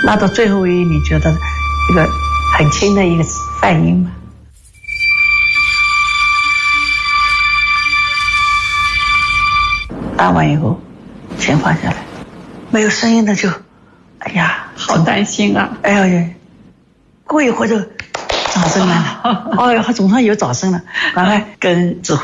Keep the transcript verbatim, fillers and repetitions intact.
拉到最后一，你觉得一个很轻的一个泛音吗？拉完以后，钱放下来，没有声音的就，哎呀， 好担心啊！ 哎呀，过一会儿就掌声来了，哦，他总算有掌声了，赶快跟指挥。